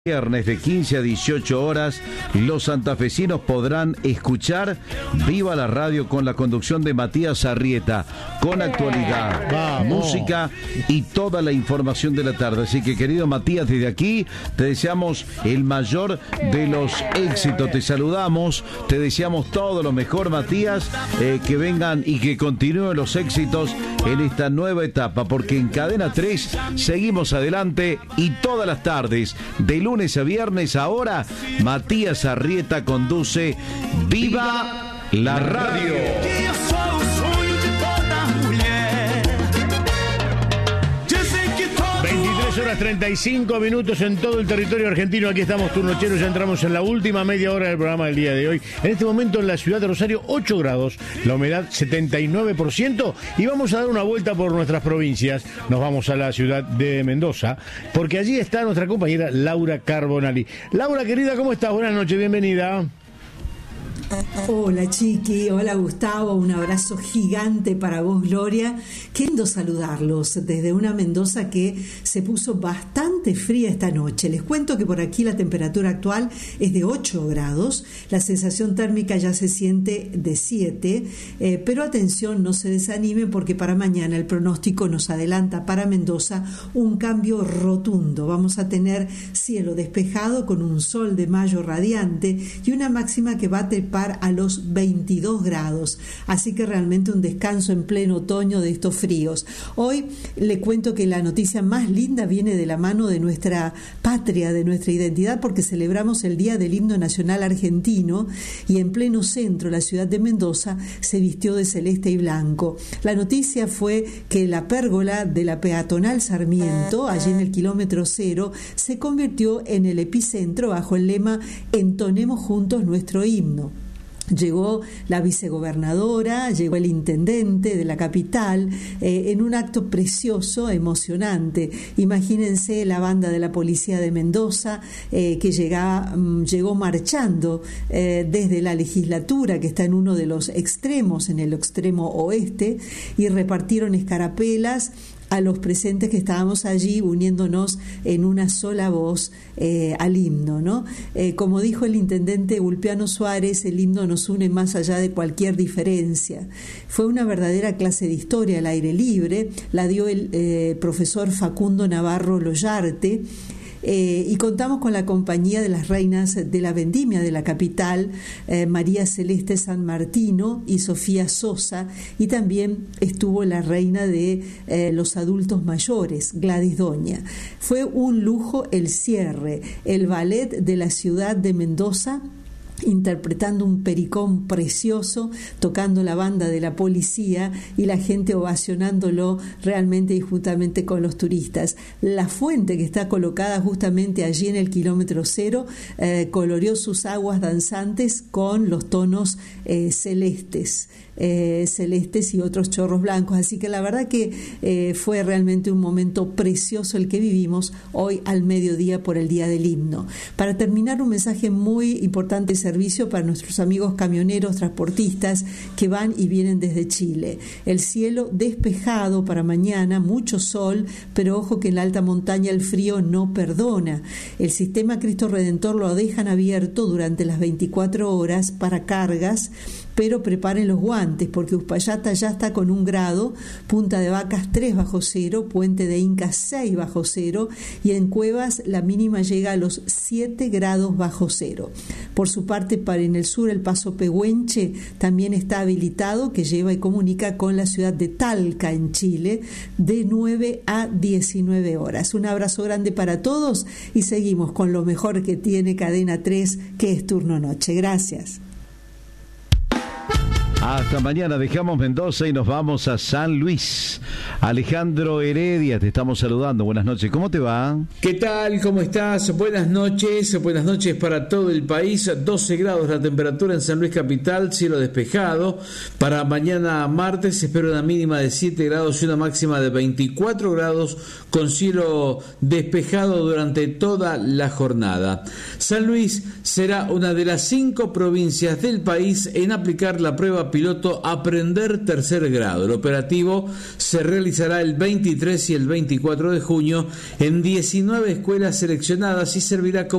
Viernes de 15 a 18 horas, los santafesinos podrán escuchar Viva la Radio con la conducción de Matías Arrieta, con actualidad, música y toda la información de la tarde. Así que, querido Matías, desde aquí te deseamos el mayor de los éxitos. Te saludamos, te deseamos todo lo mejor, Matías, que vengan y que continúen los éxitos en esta nueva etapa, porque en Cadena 3 seguimos adelante y todas las tardes, de lunes a viernes, ahora Matías Arrieta conduce Viva la Radio. 35 minutos en todo el territorio argentino. Aquí estamos, turnocheros, ya entramos en la última media hora del programa del día de hoy. En este momento en la ciudad de Rosario, 8 grados, la humedad 79%, y vamos a dar una vuelta por nuestras provincias. Nos vamos a la ciudad de Mendoza, porque allí está nuestra compañera Laura Carbonali. Laura, querida, ¿cómo estás? Buenas noches, bienvenida. Hola Chiqui, hola Gustavo, un abrazo gigante para vos, Gloria. Qué lindo saludarlos desde una Mendoza que se puso bastante fría esta noche. Les cuento que por aquí la temperatura actual es de 8 grados, la sensación térmica ya se siente de 7, pero atención, no se desanimen porque para mañana el pronóstico nos adelanta para Mendoza un cambio rotundo. Vamos a tener cielo despejado con un sol de mayo radiante y una máxima que va a trepar a los 22 grados, así que realmente un descanso en pleno otoño de estos fríos. Hoy le cuento que la noticia más linda viene de la mano de nuestra patria, de nuestra identidad, porque celebramos el Día del Himno Nacional Argentino y en pleno centro, la ciudad de Mendoza se vistió de celeste y blanco. La noticia fue que la pérgola de la peatonal Sarmiento, allí en el kilómetro 0, se convirtió en el epicentro bajo el lema "Entonemos juntos nuestro himno". Llegó la vicegobernadora, llegó el intendente de la capital en un acto precioso, emocionante. Imagínense la banda de la policía de Mendoza que llegó marchando desde la legislatura, que está en uno de los extremos, en el extremo oeste, y repartieron escarapelas a los presentes que estábamos allí, uniéndonos en una sola voz al himno, ¿no? Como dijo el intendente Ulpiano Suárez, el himno nos une más allá de cualquier diferencia. Fue una verdadera clase de historia al aire libre, la dio el profesor Facundo Navarro Loyarte, y contamos con la compañía de las reinas de la vendimia de la capital, María Celeste San Martino y Sofía Sosa, y también estuvo la reina de los adultos mayores, Gladys Doña. Fue un lujo el cierre, el ballet de la ciudad de Mendoza, interpretando un pericón precioso, tocando la banda de la policía y la gente ovacionándolo realmente y justamente con los turistas. La fuente que está colocada justamente allí en el kilómetro 0 coloreó sus aguas danzantes con los tonos celestes y otros chorros blancos, así que la verdad que fue realmente un momento precioso el que vivimos hoy al mediodía por el Día del Himno. Para terminar, un mensaje muy importante, servicio para nuestros amigos camioneros, transportistas que van y vienen desde Chile. El cielo despejado para mañana, mucho sol, pero ojo que en la alta montaña el frío no perdona. El sistema Cristo Redentor lo dejan abierto durante las 24 horas para cargas, pero preparen los guantes porque Uspallata ya está con 1 grado, Punta de Vacas 3 bajo cero, Puente de Inca 6 bajo cero y en Cuevas la mínima llega a los 7 grados bajo cero. Por su parte, para en el sur el paso Pehuenche también está habilitado, que lleva y comunica con la ciudad de Talca en Chile de 9 a 19 horas. Un abrazo grande para todos y seguimos con lo mejor que tiene Cadena 3, que es Turno Noche. Gracias. Hasta mañana, dejamos Mendoza y nos vamos a San Luis. Alejandro Heredia, te estamos saludando. Buenas noches, ¿cómo te va? ¿Qué tal? ¿Cómo estás? Buenas noches para todo el país. 12 grados la temperatura en San Luis Capital, cielo despejado. Para mañana martes se espera una mínima de 7 grados y una máxima de 24 grados con cielo despejado durante toda la jornada. San Luis será una de las 5 provincias del país en aplicar la prueba prueba piloto Aprender Tercer Grado. El operativo se realizará el 23 y el 24 de junio en 19 escuelas seleccionadas y servirá como